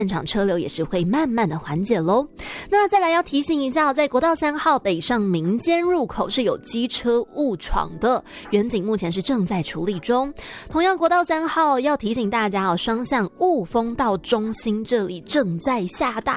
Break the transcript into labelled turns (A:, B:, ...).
A: 现场车流也是会慢慢的缓解咯。那再来要提醒一下，在国道3号北上民间入口是有机车误闯的，远警目前是正在处理中。同样国道3号要提醒大家双向雾峰道中心这里正在下大